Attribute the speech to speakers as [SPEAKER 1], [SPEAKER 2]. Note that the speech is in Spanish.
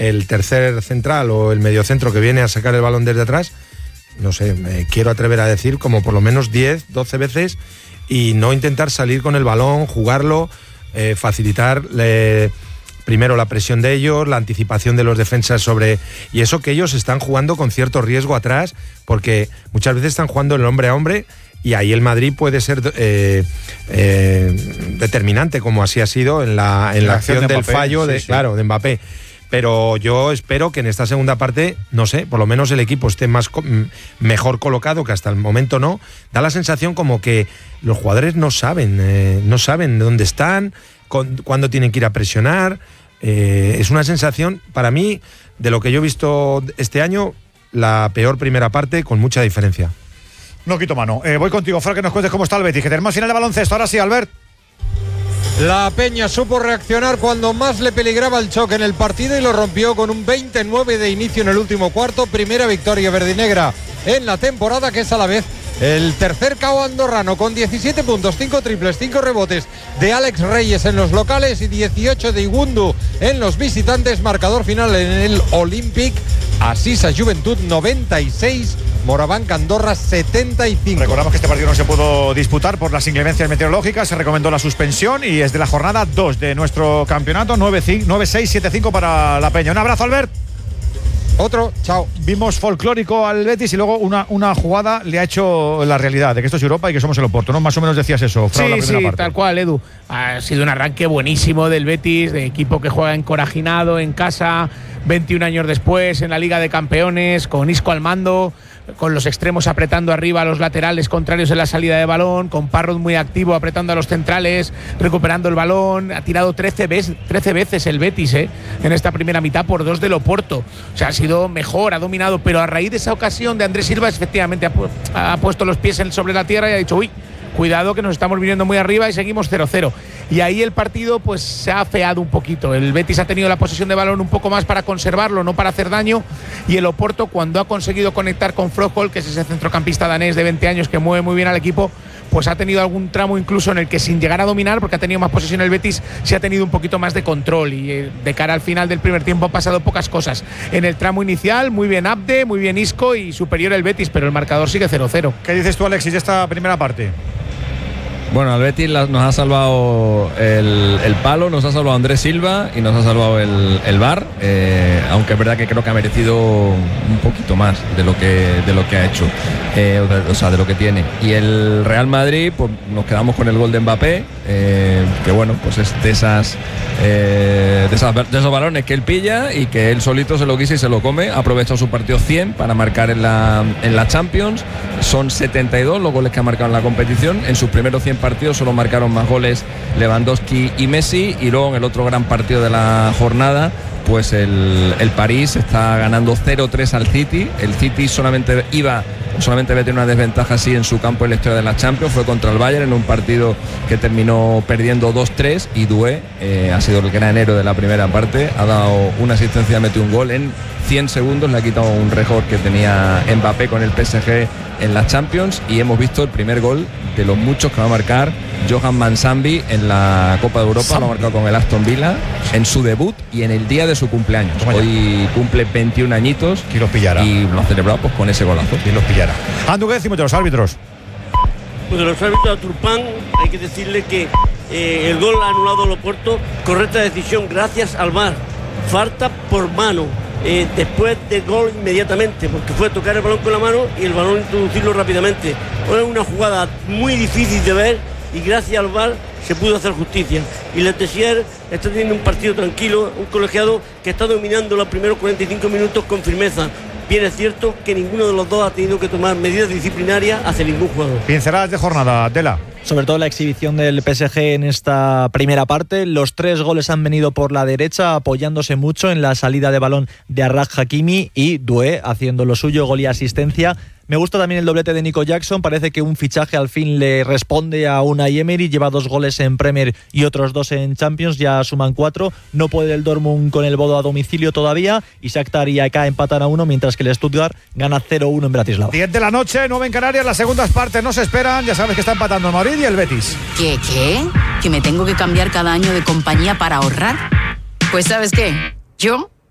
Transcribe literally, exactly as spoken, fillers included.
[SPEAKER 1] el tercer central o el mediocentro que viene a sacar el balón desde atrás, no sé, me quiero atrever a decir como por lo menos diez, doce veces, y no intentar salir con el balón, jugarlo, eh, facilitar eh, primero la presión de ellos, la anticipación de los defensas sobre... Y eso que ellos están jugando con cierto riesgo atrás, porque muchas veces están jugando el hombre a hombre, y ahí el Madrid puede ser eh, eh, determinante, como así ha sido en la, en la, la acción, acción de del Mbappé, fallo de, sí, sí. Claro, de Mbappé. Pero yo espero que en esta segunda parte, no sé, por lo menos el equipo esté más mejor colocado, que hasta el momento no. Da la sensación como que los jugadores no saben, eh, no saben dónde están, con, cuándo tienen que ir a presionar. Eh, es una sensación, para mí, de lo que yo he visto este año, la peor primera parte, con mucha diferencia.
[SPEAKER 2] No quito mano. Eh, voy contigo, Fran, que nos cuentes cómo está el Betis, que tenemos final de baloncesto. Ahora sí, Albert.
[SPEAKER 3] La Peña supo reaccionar cuando más le peligraba el choque en el partido y lo rompió con un veinte nueve de inicio en el último cuarto. Primera victoria verdinegra en la temporada, que es a la vez el tercer K O andorrano, con diecisiete puntos, cinco triples, cinco rebotes de Alex Reyes en los locales y dieciocho de Igundu en los visitantes. Marcador final en el Olympic. Asisa Juventud noventa y seis, Moraván Andorra setenta y cinco.
[SPEAKER 2] Recordamos que este partido no se pudo disputar por las inclemencias meteorológicas, se recomendó la suspensión y es de la jornada dos de nuestro campeonato. Nueve seis siete cinco para la Peña. Un abrazo, Albert.
[SPEAKER 3] Otro, chao.
[SPEAKER 2] Vimos folclórico al Betis y luego una, una jugada le ha hecho la realidad de que esto es Europa y que somos el Oporto, ¿no? Más o menos decías eso, Frau,
[SPEAKER 4] sí,
[SPEAKER 2] la primera
[SPEAKER 4] sí,
[SPEAKER 2] parte.
[SPEAKER 4] Tal cual, Edu. Ha sido un arranque buenísimo del Betis, de equipo que juega encorajinado en casa, veintiún años después en la Liga de Campeones, con Isco al mando, con los extremos apretando arriba a los laterales contrarios en la salida de balón, con Parrot muy activo apretando a los centrales, recuperando el balón. Ha tirado trece veces el Betis ¿eh? en esta primera mitad por dos del Oporto. O sea, ha sido mejor, ha dominado, pero a raíz de esa ocasión de Andrés Silva, efectivamente ha, pu ha puesto los pies sobre la tierra y ha dicho, uy, cuidado que nos estamos viniendo muy arriba y seguimos cero cero. Y ahí el partido pues se ha afeado un poquito. El Betis ha tenido la posesión de balón un poco más para conservarlo, no para hacer daño. Y el Oporto, cuando ha conseguido conectar con Froholt, que es ese centrocampista danés de veinte años que mueve muy bien al equipo, pues ha tenido algún tramo incluso en el que, sin llegar a dominar, porque ha tenido más posesión el Betis, se ha tenido un poquito más de control. Y eh, de cara al final del primer tiempo han pasado pocas cosas. En el tramo inicial, muy bien Abde, muy bien Isco y superior el Betis, pero el marcador sigue cero cero.
[SPEAKER 2] ¿Qué dices tú, Alexis, de esta primera parte?
[SPEAKER 5] Bueno, al Betis nos ha salvado el, el palo, nos ha salvado Andrés Silva y nos ha salvado el, el V A R, eh, aunque es verdad que creo que ha merecido un poquito más de lo que, de lo que ha hecho, eh, o, de, o sea, de lo que tiene. Y el Real Madrid, pues nos quedamos con el gol de Mbappé, eh, que bueno, pues es de esas, eh, de esas de esos balones que él pilla y que él solito se lo guisa y se lo come. Ha aprovechado su partido cien para marcar en la, en la Champions. Son setenta y dos los goles que ha marcado en la competición. En sus primeros cien partidos solo marcaron más goles Lewandowski y Messi, y luego en el otro gran partido de la jornada pues el, el París está ganando cero tres al City. El City solamente iba solamente había tenido una desventaja así en su campo en la historia de la Champions, fue contra el Bayern en un partido que terminó perdiendo dos tres, y Doué eh, ha sido el gran héroe de la primera parte, ha dado una asistencia, metió un gol en cien segundos, le ha quitado un récord que tenía Mbappé con el P S G en la Champions, y hemos visto el primer gol de los muchos que va a marcar Johan Mansambi en la Copa de Europa. Sambi. Lo ha marcado con el Aston Villa en su debut y en el día de su cumpleaños. Hoy cumple veintiún añitos
[SPEAKER 2] y los pillará,
[SPEAKER 5] y lo ha celebrado pues con ese golazo.
[SPEAKER 2] Y los pillará. Andu, ¿qué decimos de los árbitros?
[SPEAKER 6] Pues de los árbitros, a Turpán hay que decirle que eh, el gol ha anulado al Oporto, correcta decisión gracias al V A R, falta por mano. Eh, después del gol inmediatamente, porque fue tocar el balón con la mano y el balón introducirlo rápidamente. Es una jugada muy difícil de ver y gracias al V A R se pudo hacer justicia. Y Letessier está teniendo un partido tranquilo, un colegiado que está dominando los primeros cuarenta y cinco minutos con firmeza. Bien es cierto que ninguno de los dos ha tenido que tomar medidas disciplinarias hacia ningún jugador.
[SPEAKER 2] Pinceladas de jornada, Dela.
[SPEAKER 7] Sobre todo la exhibición del P S G en esta primera parte. Los tres goles han venido por la derecha, apoyándose mucho en la salida de balón de Arraj Hakimi, y Doué haciendo lo suyo, gol y asistencia. Me gusta también el doblete de Nico Jackson. Parece que un fichaje al fin le responde a Unai Emery. Lleva dos goles en Premier y otros dos en Champions. Ya suman cuatro. No puede el Dortmund con el Bodo a domicilio todavía. Y Shakhtar y A K empatan a uno, mientras que el Stuttgart gana cero uno en Bratislava.
[SPEAKER 2] diez de la noche, nueve en Canarias. Las segundas partes no se esperan. Ya sabes que está empatando el Madrid y el Betis.
[SPEAKER 8] ¿Qué, qué? ¿Que me tengo que cambiar cada año de compañía para ahorrar? Pues ¿sabes qué? Yo